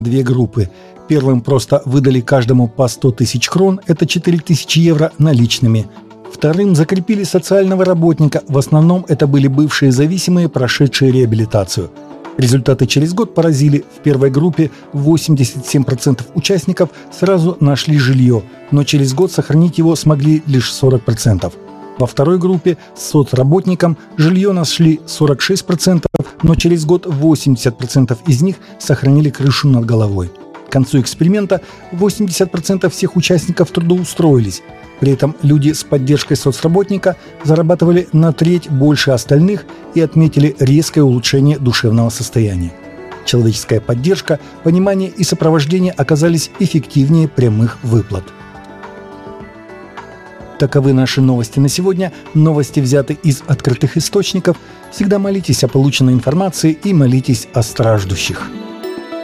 две группы. Первым просто выдали каждому по 100 тысяч крон, это 4000 евро наличными. Вторым закрепили социального работника, в основном это были бывшие зависимые, прошедшие реабилитацию. Результаты через год поразили. В первой группе 87% участников сразу нашли жилье, но через год сохранить его смогли лишь 40%. Во второй группе с соцработником жилье нашли 46%, но через год 80% из них сохранили крышу над головой. К концу эксперимента 80% всех участников трудоустроились. При этом люди с поддержкой соцработника зарабатывали на треть больше остальных и отметили резкое улучшение душевного состояния. Человеческая поддержка, понимание и сопровождение оказались эффективнее прямых выплат. Таковы наши новости на сегодня. Новости взяты из открытых источников. Всегда молитесь о полученной информации и молитесь о страждущих.